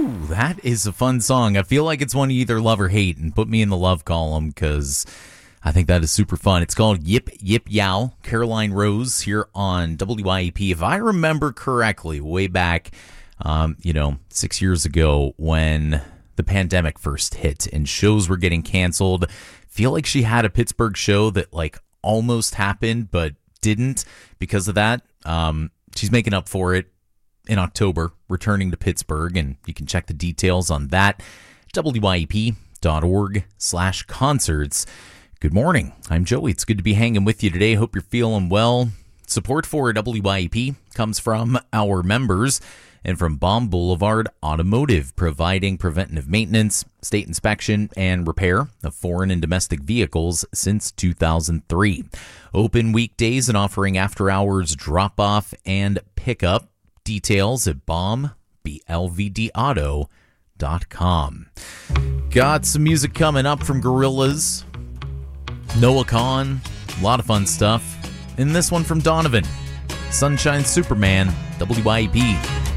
Ooh, that is a fun song. I feel like it's one you either love or hate, and put me in the love column because I think that is super fun. It's called Yip Yip Yow, Caroline Rose here on WYEP. If I remember correctly, way back, 6 years ago when the pandemic first hit and shows were getting canceled, feel like she had a Pittsburgh show that almost happened but didn't because of that. She's making up for it in October, returning to Pittsburgh, and you can check the details on that, wyep.org/concerts. Good morning. I'm Joey. It's good to be hanging with you today. Hope you're feeling well. Support for WYEP comes from our members and from Baum Boulevard Automotive, providing preventative maintenance, state inspection, and repair of foreign and domestic vehicles since 2003. Open weekdays and offering after-hours drop-off and pickup. Details at BLVDauto.com. Got some music coming up from Gorillaz, Noah Kahan, a lot of fun stuff. And this one from Donovan, Sunshine Superman, WYEP.